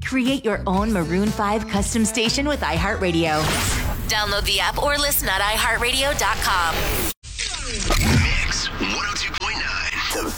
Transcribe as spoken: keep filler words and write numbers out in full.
Create your own Maroon five custom station with iHeartRadio. Download the app or listen at i heart radio dot com.